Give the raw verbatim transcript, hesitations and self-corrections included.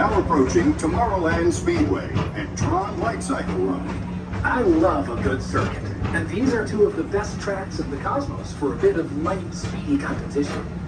Now approaching Tomorrowland Speedway and Tron Light Cycle Run. I love a good circuit, and these are two of the best tracks in the cosmos for a bit of light, speedy competition.